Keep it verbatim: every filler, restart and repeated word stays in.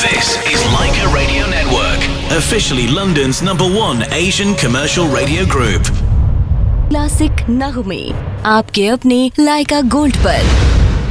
This is Leica Radio Network, officially London's number one Asian commercial radio group. Classic नगमे आपके अपने लाइका gold पर।